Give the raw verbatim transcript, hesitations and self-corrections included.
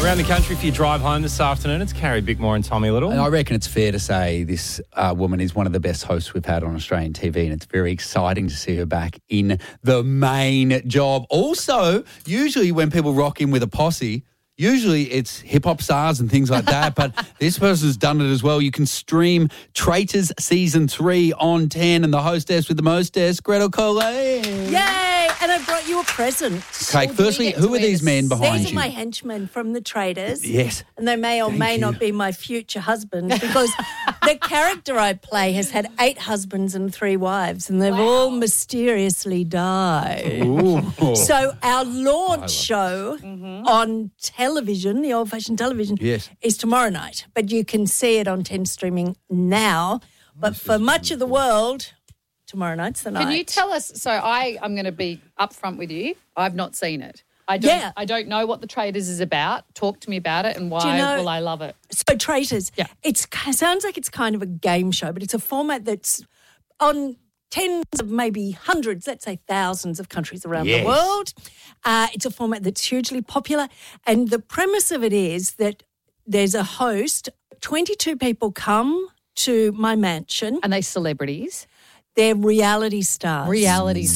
Around the country for your drive home this afternoon, it's Carrie Bickmore and Tommy Little. And I reckon it's fair to say this uh, woman is one of the best hosts we've had on Australian T V, and it's very exciting to see her back in the main job. Also, usually when people rock in with a posse, usually it's hip-hop stars and things like that, but this person's done it as well. You can stream Traitors Season three on ten, and the hostess with the mostess, Gretel Colleen. Yay! And I brought you a present. Okay, firstly, who are these men behind These you? are my henchmen from the Traitors. Yes. And they may or Thank may you. not be my future husband because the character I play has had eight husbands and three wives, and they've Wow. all mysteriously died. Ooh. So our launch show on television, the old-fashioned television, Yes. is tomorrow night. But you can see it on ten streaming now. But for much of the world, tomorrow night's the night. Can you tell us? So I, I'm going to be upfront with you. I've not seen it. I don't. Yeah. I don't know what the Traitors is about. Talk to me about it, and why you know- will I love it? So Traitors, Yeah. it sounds like it's kind of a game show, but it's a format that's on tens of maybe hundreds, let's say thousands of countries around Yes. the world. Uh, it's a format that's hugely popular. And the premise of it is that there's a host, twenty-two people come to my mansion. And they celebrities, They're reality stars. reality